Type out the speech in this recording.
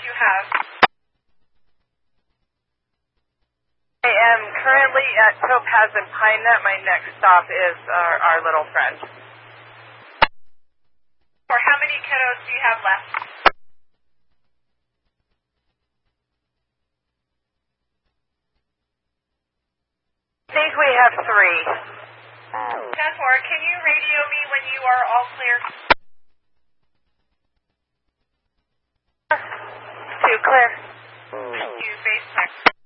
you have? I am currently at Topaz and Pine Net. My next stop is our little friend. Or how many kiddos do you have left? I think we have 3. 10-4, can you radio me when you are all clear? 2 clear. Thank you, base check.